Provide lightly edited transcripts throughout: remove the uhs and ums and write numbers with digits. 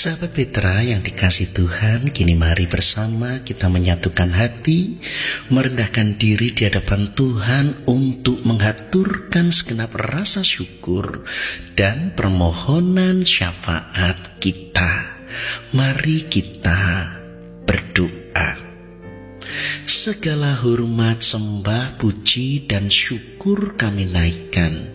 Sahabat Petra yang dikasih Tuhan, kini mari bersama kita menyatukan hati, merendahkan diri di hadapan Tuhan untuk menghaturkan segenap rasa syukur dan permohonan syafaat kita. Mari kita berdoa. Segala hormat, sembah, puji, dan syukur kami naikkan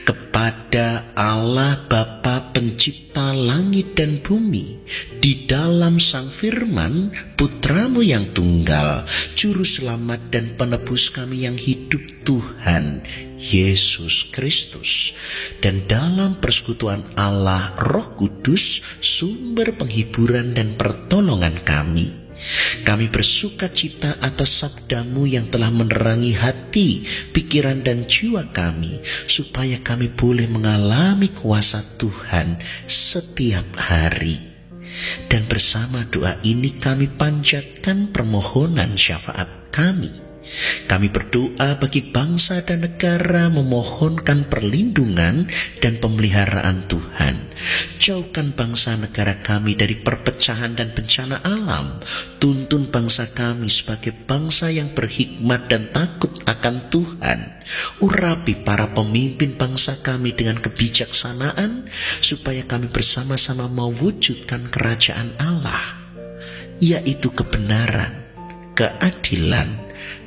kepada Allah Bapa pencipta langit dan bumi, di dalam Sang Firman, Putramu yang tunggal, Juru Selamat dan Penebus kami yang hidup, Tuhan Yesus Kristus. Dan dalam persekutuan Allah Roh Kudus, sumber penghiburan dan pertolongan kami bersuka cita atas sabdamu yang telah menerangi hati, pikiran dan jiwa kami, supaya kami boleh mengalami kuasa Tuhan setiap hari. Dan bersama doa ini kami panjatkan permohonan syafaat kami. Kami berdoa bagi bangsa dan negara, memohonkan perlindungan dan pemeliharaan Tuhan. Jauhkan bangsa negara kami dari perpecahan dan bencana alam. Tuntun bangsa kami sebagai bangsa yang berhikmat dan takut akan Tuhan. Urapi para pemimpin bangsa kami dengan kebijaksanaan, supaya kami bersama-sama mewujudkan kerajaan Allah, yaitu kebenaran, keadilan,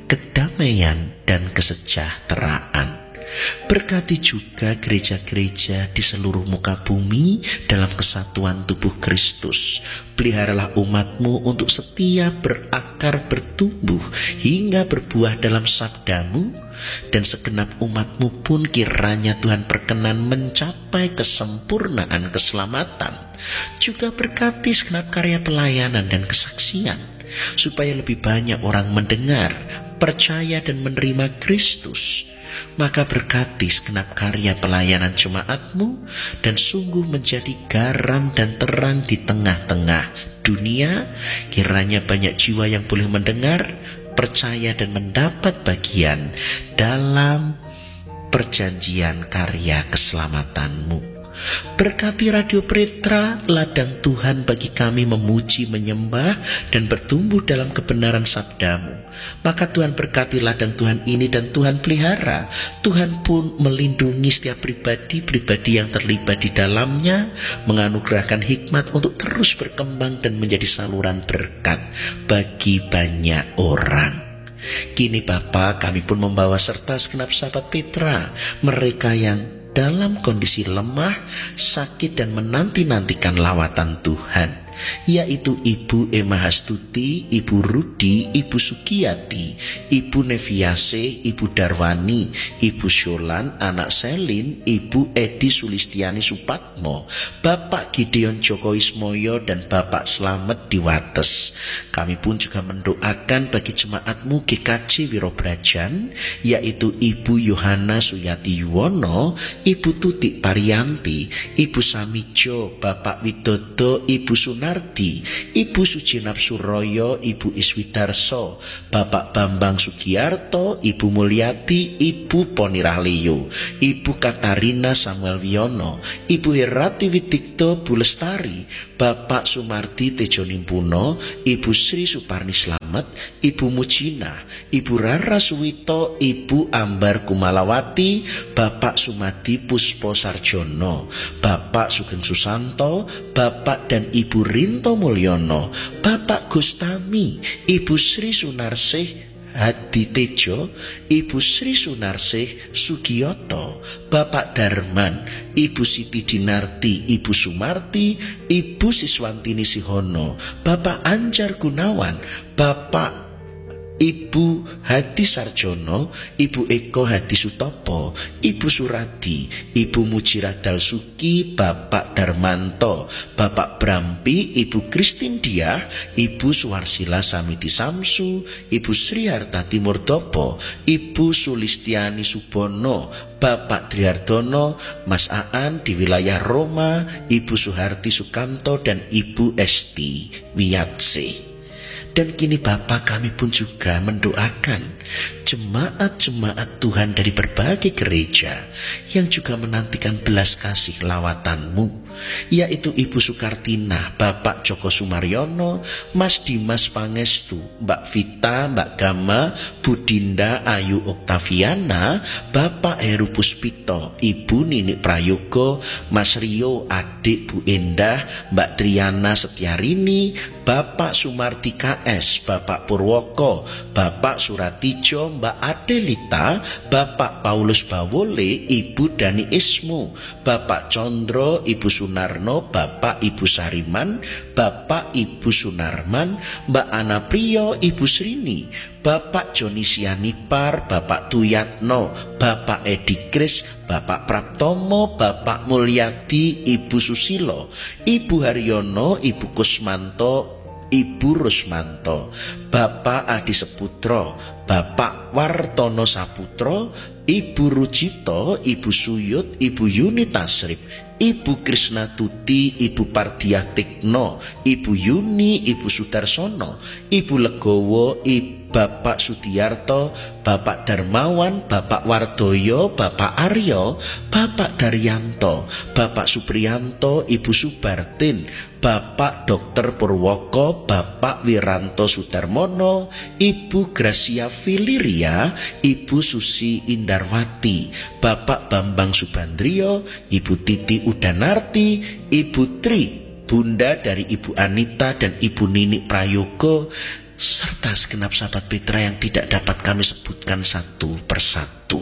kedamaian dan kesejahteraan. Berkati juga gereja-gereja di seluruh muka bumi dalam kesatuan tubuh Kristus. Peliharalah umat-Mu untuk setia berakar, bertumbuh hingga berbuah dalam sabdamu, dan segenap umat-Mu pun kiranya Tuhan berkenan mencapai kesempurnaan keselamatan. Juga berkati segenap karya pelayanan dan kesaksian, supaya lebih banyak orang mendengar, percaya dan menerima Kristus. Maka berkati segenap karya pelayanan jemaat-Mu, dan sungguh menjadi garam dan terang di tengah-tengah dunia. Kiranya banyak jiwa yang boleh mendengar, percaya dan mendapat bagian dalam perjanjian karya keselamatan-Mu. Berkati Radio Petra, ladang Tuhan bagi kami memuji, menyembah, dan bertumbuh dalam kebenaran sabdamu. Maka Tuhan berkati ladang Tuhan ini dan Tuhan pelihara. Tuhan pun melindungi setiap pribadi-pribadi yang terlibat di dalamnya, menganugerahkan hikmat untuk terus berkembang dan menjadi saluran berkat bagi banyak orang. Kini Bapa, kami pun membawa serta segenap sahabat Petra, mereka yang dalam kondisi lemah, sakit dan menanti-nantikan lawatan Tuhan, yaitu Ibu Emma Hastuti, Ibu Rudi, Ibu Sukiyati, Ibu Neviase, Ibu Darwani, Ibu Syolan, anak Selin, Ibu Edi Sulistiani Supatmo, Bapak Gideon Joko Ismoyo, dan Bapak Slamet di Wates. Kami pun juga mendoakan bagi jemaat-Mu GKJ Wirobrajan, yaitu Ibu Yohana Suyati Yuwono, Ibu Tutik Parianti, Ibu Samijo, Bapak Widodo, Ibu Sunardi, Ibu Sujinap Suroyo, Ibu Iswidarso, Bapak Bambang Sugiyarto, Ibu Mulyati, Ibu Poni Rahlio, Ibu Katarina Samuel Wiono, Ibu Herati Widikto Bulestari, Bapak Sumardi Tejo Nimpuno, Ibu Sri Suparni Slamet, Ibu Mujina, Ibu Rara Suwito, Ibu Ambar Kumalawati, Bapak Sumadi Puspo Sarjono, Bapak Sugeng Susanto, Bapak dan Ibu Rinto Mulyono, Bapak Gustami, Ibu Sri Sunarsih Hadi Tejo, Ibu Sri Sunarsih Sugiyoto, Bapak Darman, Ibu Siti Dinarti, Ibu Sumarti, Ibu Siswantini Sihono, Bapak Anjar Gunawan, Bapak Ibu Hadi Sarjono, Ibu Eko Hadi Sutopo, Ibu Suradi, Ibu Mujiradal Suki, Bapak Darmanto, Bapak Brampi, Ibu Kristin Diah, Ibu Suwarsila Samiti Samsu, Ibu Sri Hartati Murdopo, Ibu Sulistiani Subono, Bapak Trihardono, Mas Aan di wilayah Roma, Ibu Suharti Sukamto, dan Ibu Esti Wiyatse. Dan kini Bapa, kami pun juga mendoakan jemaat-jemaat Tuhan dari berbagai gereja yang juga menantikan belas kasih lawatanmu, yaitu Ibu Sukartina, Bapak Joko Sumaryono, Mas Dimas Pangestu, Mbak Vita, Mbak Gama, Bu Dinda Ayu Oktaviana, Bapak Heru Puspito, Ibu Nini Prayogo, Mas Rio, adik Bu Endah, Mbak Triana Setiarini, Bapak Sumarti KS, Bapak Purwoko, Bapak Suratijo, Mbak Adelita, Bapak Paulus Bawole, Ibu Dani Ismu, Bapak Condro, Ibu Sunarno, Bapak Ibu Sariman, Bapak Ibu Sunarman, Mbak Ana Priyo, Ibu Srini, Bapak Joni Sianipar, Bapak Tuyatno, Bapak Edi Kris, Bapak Praptomo, Bapak Mulyadi, Ibu Susilo, Ibu Haryono, Ibu Kusmanto, Ibu Rusmanto, Bapak Adi Seputro, Bapak Wartono Saputro, Ibu Rujito, Ibu Suyut, Ibu Yuni Tasrip, Ibu Krisna Tuti, Ibu Pardia Tikno, Ibu Yuni, Ibu Sudarsono, Ibu Legowo, Bapak Sudiarto, Bapak Darmawan, Bapak Wardoyo, Bapak Aryo, Bapak Daryanto, Bapak Supriyanto, Ibu Subartin, Bapak Dr. Purwoko, Bapak Wiranto Sudarmono, Ibu Gracia Filiria, Ibu Susi Indarwati, Bapak Bambang Subandrio, Ibu Titi Udanarti, Ibu Tri, Bunda dari Ibu Anita dan Ibu Nini Prayogo, serta segenap sahabat Petra yang tidak dapat kami sebutkan satu persatu.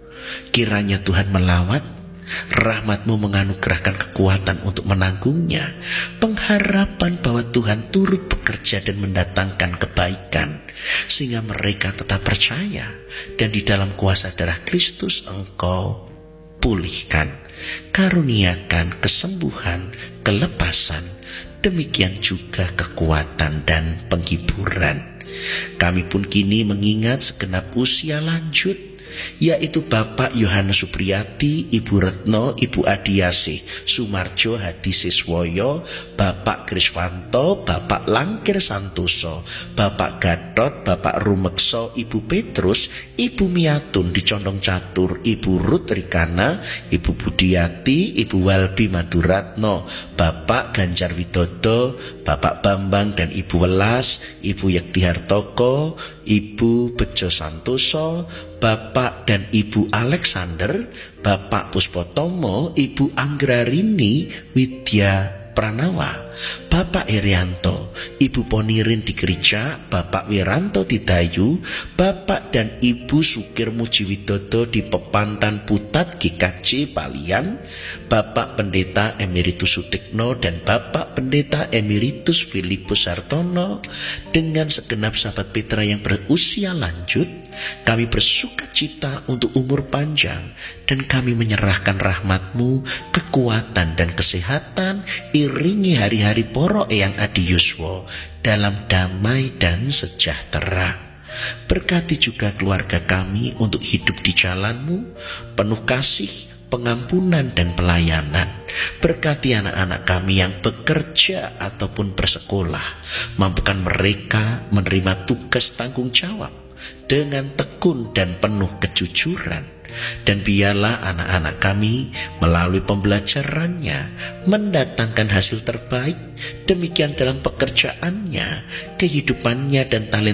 Kiranya Tuhan melawat, rahmat-Mu menganugerahkan kekuatan untuk menanggungnya, pengharapan bahwa Tuhan turut bekerja dan mendatangkan kebaikan, sehingga mereka tetap percaya, dan di dalam kuasa darah Kristus Engkau pulihkan, karuniakan kesembuhan, kelepasan, demikian juga kekuatan dan penghiburan. Kami pun kini mengingat segenap usia lanjut, yaitu Bapak Yohanes Supriyati, Ibu Retno, Ibu Adiasih, Sumarjo Hadi Siswoyo, Bapak Kriswanto, Bapak Langkir Santoso, Bapak Gatot, Bapak Rumekso, Ibu Petrus, Ibu Miatun di Condong Catur, Ibu Ruth Rikana, Ibu Budiati, Ibu Walbi Maduratno, Bapak Ganjar Widodo, Bapak Bambang dan Ibu Welas, Ibu Yekti Hartoko, Ibu Bejo Santoso, Bapak dan Ibu Alexander, Bapak Puspotomo, Ibu Anggrarini Widya Pranawa, Bapak Irianto, Ibu Ponirin di gereja, Bapak Wiranto di Dayu, Bapak dan Ibu Sukir Mujiwidodo di Pepantan Putat GKJ Palian, Bapak Pendeta Emeritus Sutikno dan Bapak Pendeta Emeritus Filipus Hartono, dengan segenap sahabat Petra yang berusia lanjut. Kami bersuka cita untuk umur panjang, dan kami menyerahkan rahmat-Mu, kekuatan dan kesehatan, iringi hari-hari poro Eyang Adi Yuswo dalam damai dan sejahtera. Berkati juga keluarga kami untuk hidup di jalan-Mu, penuh kasih, pengampunan dan pelayanan. Berkati anak-anak kami yang bekerja ataupun bersekolah, mampukan mereka menerima tugas tanggung jawab dengan tekun dan penuh kejujuran. Dan biarlah anak-anak kami melalui pembelajarannya mendatangkan hasil terbaik, demikian dalam pekerjaannya, kehidupannya dan talenta